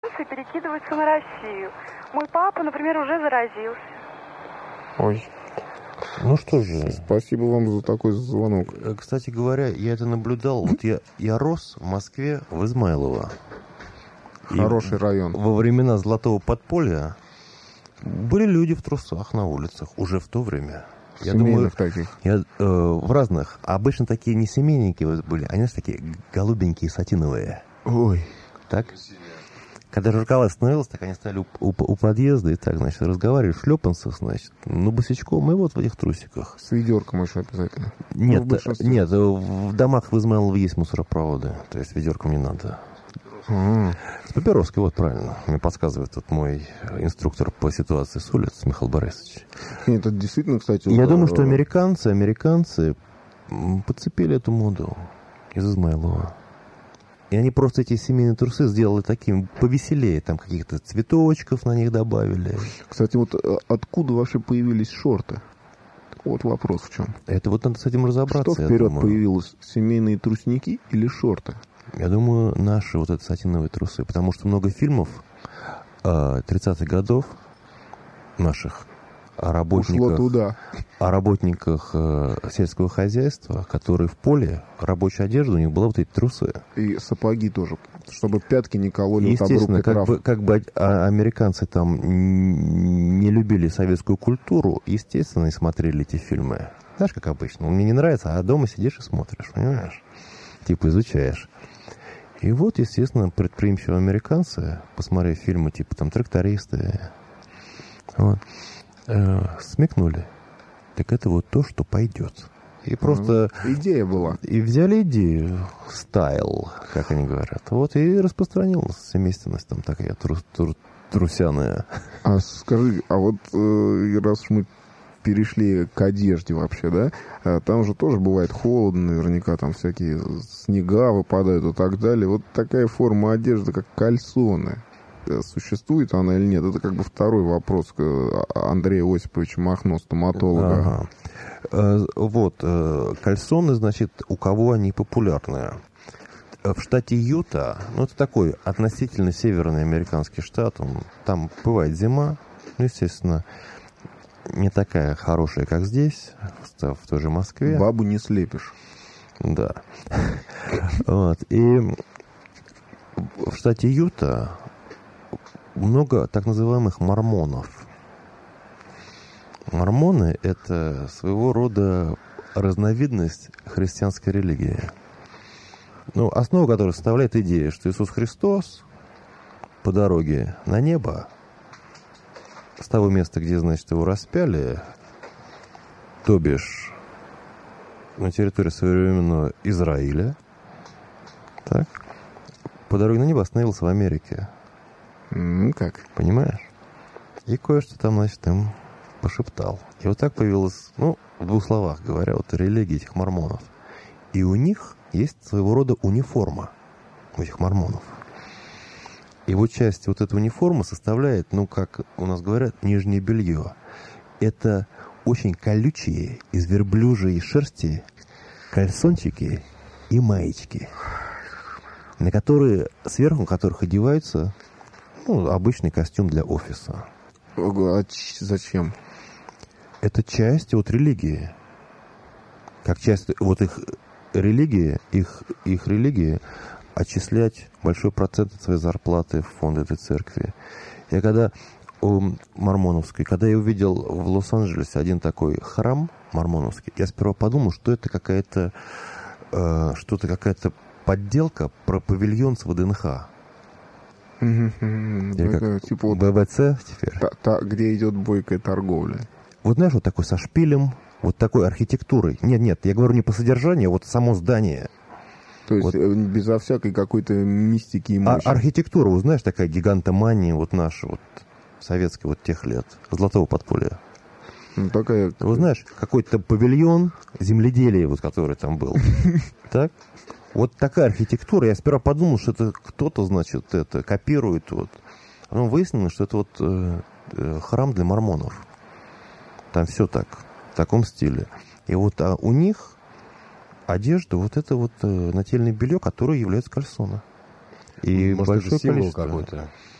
и перекидываются на Россию. Мой папа, например, уже заразился. Ой. Ну что же. Спасибо вам за такой звонок. Кстати говоря, я это наблюдал. Вот я рос в Москве, в Измайлово. Хороший район. Во времена Золотого подполья были люди в трусах на улицах уже в то время. Я Семейных думаю, таких. В разных. А обычно такие не семейники были, они такие голубенькие, сатиновые. Ой. Так? Когда журкала остановилась, так они стояли у подъезда и так, значит, разговаривали в шлепанцах, значит, ну, босичком, и вот в этих трусиках. С ведерком еще обязательно. Нет, нет, в домах в Измайлово есть муссоропроводы, то есть ведерком не надо. С папироской, вот правильно. Мне подсказывает тут мой инструктор по ситуации с улиц Михаил Борисович. Нет, это действительно, кстати... Я думаю, что американцы подцепили эту моду из Измайлова. И они просто эти семейные трусы сделали таким повеселее. Там каких-то цветочков на них добавили. Кстати, вот откуда вообще появились шорты? Вот вопрос в чем. Это вот надо с этим разобраться. Что вперед появилось? Семейные трустники или шорты? Я думаю, наши вот эти сатиновые трусы. Потому что много фильмов 30-х годов наших о работниках сельского хозяйства, которые в поле, рабочая одежда, у них была вот эти трусы. И сапоги тоже, чтобы пятки не кололи. Естественно, как бы американцы там не любили советскую культуру, естественно, и смотрели эти фильмы. Знаешь, как обычно, мне не нравится, а дома сидишь и смотришь, понимаешь? Типа изучаешь. И вот, естественно, предприимчивые американцы, посмотрев фильмы типа там «Трактористы», вот, смекнули. Так это вот то, что пойдет. И просто... Идея была. И взяли идею, стайл, как они говорят. Вот, и распространилась семейственность там такая трусяная. А скажи, а вот раз уж мы перешли к одежде вообще, да, там же тоже бывает холодно, наверняка там всякие снега выпадают и так далее. Вот такая форма одежды, как кальсоны. Существует она или нет? Это как бы второй вопрос к Андрею Осиповичу Махно, стоматолога. Ага. Вот, кальсоны, значит, у кого они популярные? В штате Юта, ну, это такой относительно северный американский штат, там бывает зима, ну, естественно, не такая хорошая, как здесь, в той же Москве. Бабу не слепишь. Да. Вот, и в штате Юта много так называемых мормонов. Мормоны – это своего рода разновидность христианской религии. Ну, основу которой составляет идея, что Иисус Христос по дороге на небо с того места, где, значит, его распяли, то бишь на территории современного Израиля, так, по дороге на небо остановился в Америке. Как? Понимаешь? И кое-что там, значит, им пошептал. И вот так появилась, ну, в двух словах говоря, вот религия этих мормонов. И у них есть своего рода униформа, у этих мормонов. И вот часть вот этой униформы составляет, ну, как у нас говорят, нижнее белье. Это очень колючие из верблюжьей шерсти кальсончики и маечки, на которые, сверху которых одеваются, ну, обычный костюм для офиса. А зачем? Это часть вот религии. Как часть вот их религии, их религии отчислять большой процент от своей зарплаты в фонд этой церкви. Я когда мормоновский, когда я увидел в Лос-Анджелесе один такой храм мормоновский, я сперва подумал, что это какая-то подделка про павильон с ВДНХ. Как типа вот БВЦ теперь. Где идет бойкая торговля. Вот знаешь, вот такой со шпилем, вот такой архитектурой. Нет, я говорю не по содержанию, а вот само здание. То есть вот, безо всякой какой-то мистики и мощи. Архитектура, вот знаешь, такая гигантомания вот наша, вот советская вот тех лет, золотого подполья. Ну, такая... Вот знаешь, какой-то павильон земледелия, вот который там был. Так? Вот такая архитектура. Я сперва подумал, что это кто-то, значит, это копирует. Вот. А потом выяснилось, что это вот храм для мормонов. Там все так, в таком стиле. И вот у них одежда, вот это вот нательное белье, которое является кальсоны. И Может, большое это символ количество. какой-то?